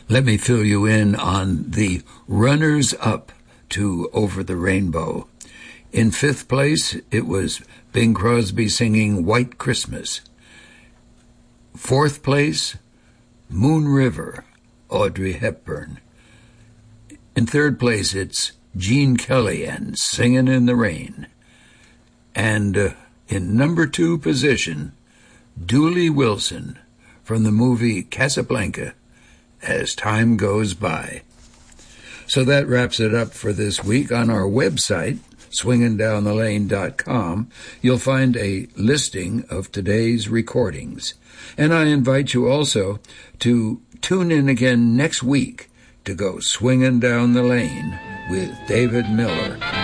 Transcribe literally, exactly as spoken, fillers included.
Let me fill you in on the runners-up to Over the Rainbow. In fifth place, it was Bing Crosby singing White Christmas. Fourth place, Moon River, Audrey Hepburn. In third place, it's Gene Kelly and Singin' in the Rain. And uh, in number two position, Dooley Wilson from the movie Casablanca, As Time Goes By. So that wraps it up for this week. On our website, swingin' down the lane dot com, you'll find a listing of today's recordings. And I invite you also to tune in again next week to go swinging down the lane with David Miller.